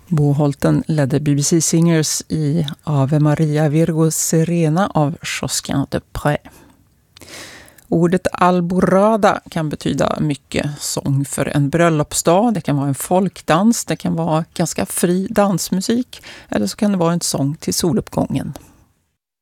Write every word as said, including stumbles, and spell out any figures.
Bo Holten ledde B B C Singers i Ave Maria Virgo Serena av Josquin de Pré. Ordet alborada kan betyda mycket. Sång för en bröllopsdag, det kan vara en folkdans, det kan vara ganska fri dansmusik eller så kan det vara en sång till soluppgången.